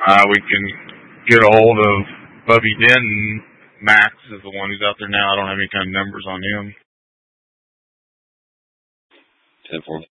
We can get a hold of Bubby Denton. Max is the one who's out there now. I don't have any kind of numbers on him. 10-4.